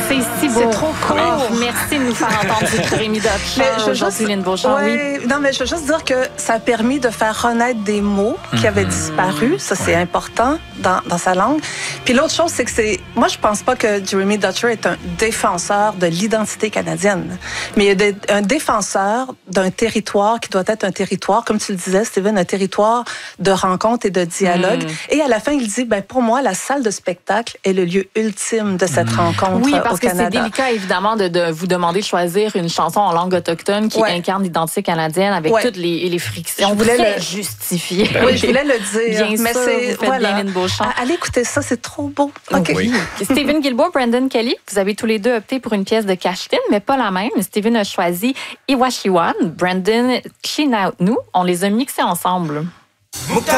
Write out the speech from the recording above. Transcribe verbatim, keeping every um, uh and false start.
C'est si beau. C'est trop cool. Oh, merci de nous faire entendre du Jérémy Dutcher aujourd'hui, Lynn Beauchamp. Ouais, oui. Non, mais je veux juste dire que ça a permis de faire renaître des mots qui avaient disparu. Ça, c'est ouais. important dans, dans sa langue. Puis l'autre chose, c'est que c'est... Moi, je pense pas que Jérémy Dutcher est un défenseur de l'identité canadienne. Mais il est un défenseur d'un territoire qui doit être un territoire, comme tu le disais, Steven, un territoire de rencontre et de dialogue. Mm. Et à la fin, il dit, ben pour moi, la salle de spectacle est le lieu ultime de cette mm. rencontre oui, parce au que Canada. C'est délicat, évidemment, de, de vous demander de choisir une chanson en langue autochtone qui ouais. incarne l'identité canadienne avec ouais. toutes les, les frictions. Je voulais très le justifier. Ben oui, je voulais le dire. Bien mais sûr, c'est, vous faites voilà. bien Lynn Beauchamp. Allez écouter ça, c'est trop beau. Okay. Oui. Steven Guilbeault, Brandon Kelly, vous avez tous les deux opté pour une pièce de Cashlin, mais pas la même. Steven a choisi Iwashiwan, Brandon Clean Out Nous. On les a mixés ensemble.